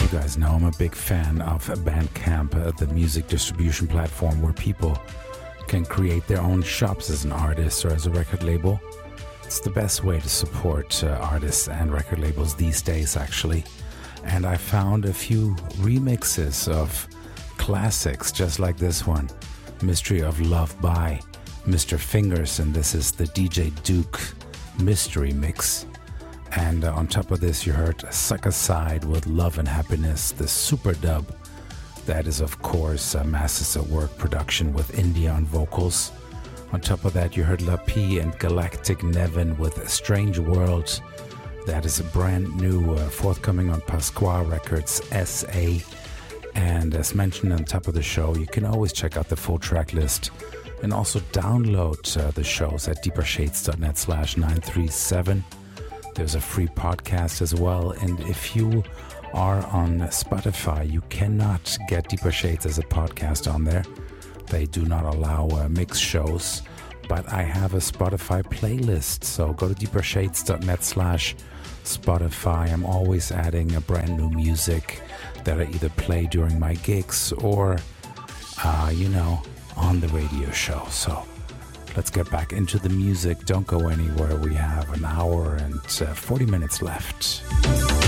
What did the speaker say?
you guys know, I'm a big fan of Bandcamp, the music distribution platform where people can create their own shops as an artist or as a record label. It's the best way to support artists and record labels these days, actually. And I found a few remixes of classics just like this one, Mystery of Love by Mr. Fingers, and this is the DJ Duke Mystery Mix. And on top of this, you heard Suck Aside with Love and Happiness, the super dub. That is, of course, Masters at Work production with India on vocals. On top of that, you heard La P and Galactic Nevin with Strange World. That is a brand new, forthcoming on Pasqua Records SA. And as mentioned on top of the show, you can always check out the full track list and also download the shows at deepershades.net/937. There's a free podcast as well. And if you are on Spotify, you cannot get Deeper Shades as a podcast on there. They do not allow mixed shows. But I have a Spotify playlist. So go to deepershades.net/Spotify. I'm always adding a brand new music that I either play during my gigs or, on the radio show. So let's get back into the music. Don't go anywhere. We have an hour and 40 minutes left.